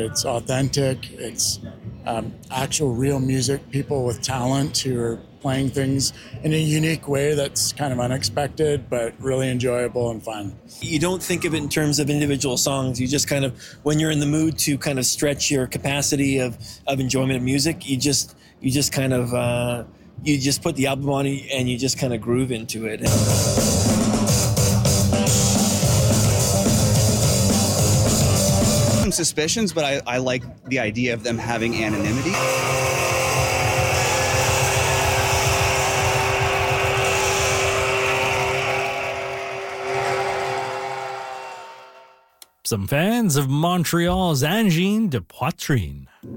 it's authentic, it's actual real music, people with talent who are playing things in a unique way that's kind of unexpected, but really enjoyable and fun. You don't think of it in terms of individual songs. You just kind of, when you're in the mood to kind of stretch your capacity of enjoyment of music, you just kind of, you just put the album on and you just kind of groove into it. Some suspicions, but I like the idea of them having anonymity. Some fans of Montreal's Angine de Poitrine.